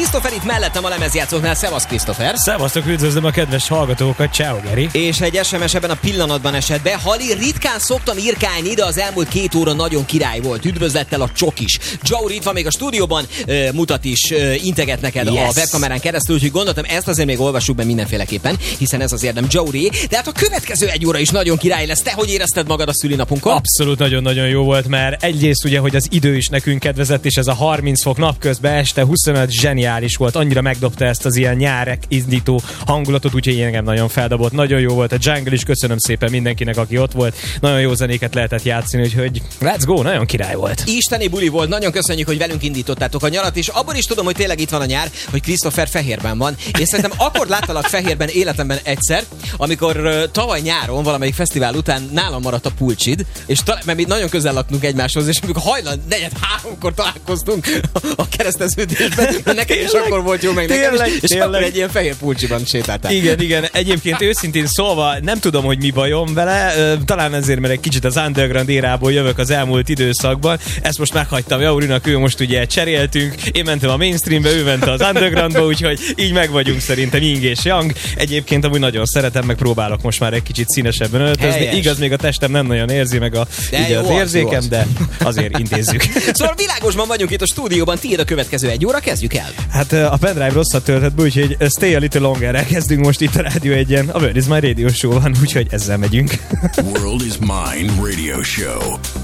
Christopher itt mellettem a lemezjátszóknál. Szevasz, Christopher! Szevasztok, üdvözlöm a kedves hallgatókat, ciao Geri! És egy SMS ebben a pillanatban esett be. Hali, ritkán szoktam írkálni, de az elmúlt 2 óra nagyon király volt. Üdvözlettel a csokis. Jauri itt van még a stúdióban, mutat is, integet neked a webkamerán keresztül, úgyhogy gondoltam, ezt azért még olvassuk be mindenféleképpen, hiszen ez az érdem Jauri. De hát a következő 1 óra is nagyon király lesz. Te hogy érezted magad a szülinapunkon? Abszolút nagyon-nagyon jó volt, mert egyrészt ugye, hogy az idő is nekünk kedvezett, és ez a 30 fok napközben este 25 zseniális volt, annyira megdobta ezt az ilyen nyárek indító hangulatot, úgyhogy engem nagyon feldobott, nagyon jó volt a Jungle is, köszönöm szépen mindenkinek, aki ott volt, nagyon jó zenéket lehetett játszani, úgyhogy let's go, nagyon király volt. Isteni buli volt, nagyon köszönjük, hogy velünk indítottátok a nyarat, és abban is tudom, hogy tényleg itt van a nyár, hogy Christopher fehérben van, és szerintem akkor láttalak fehérben életemben egyszer, amikor tavaly nyáron valamelyik fesztivál után nálam maradt a pulcsid, és mert mi nagyon közel laktunk egymáshoz, és amikor hajnal 4-3-kor találkoztunk a kereszteződésben, nekem is akkor volt jó, meg nekem is, és akkor egy ilyen fehér pulcsiban sétáltál. Igen, egyébként őszintén szólva nem tudom, hogy mi bajom vele, talán ezért, mert egy kicsit az underground érából jövök az elmúlt időszakban, ezt most meghagytam Jaurinak, ő most ugye cseréltünk, én mentem a mainstreambe, ő ment az undergroundba, úgyhogy így meg vagyunk szerintem Ying és Yang. Egyébként amúgy nagyon szeretem, meg próbálok most már egy kicsit színesebben öltözni. Helyes. Igaz, még a testem nem nagyon érzi meg ugye az érzékem, de azért intézzük. Szóval világosban vagyunk itt a stúdióban, tiéd a következő 1 óra, kezdjük el. Hát a pendrive rosszat töltött be, úgyhogy stay a little longer-rel kezdünk most itt a Rádió 1-en. A World is My Radio Show van, úgyhogy ezzel megyünk. World is Mine Radio Show.